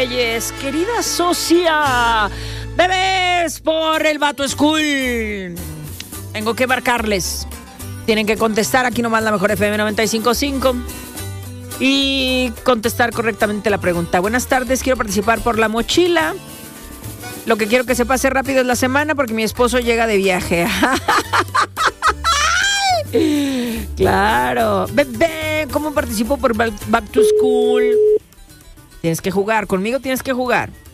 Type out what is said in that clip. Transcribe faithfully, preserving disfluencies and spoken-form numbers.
Reyes, querida socia. Bebés por el Vato School. Tengo que marcarles. Tienen que contestar aquí nomás la mejor F M noventa y cinco punto cinco y contestar correctamente la pregunta. Buenas tardes, quiero participar por la mochila. Lo que quiero que se pase rápido es la semana porque mi esposo llega de viaje. Claro. Bebé, ¿cómo participo por Back to School? Tienes que jugar, conmigo tienes que jugar.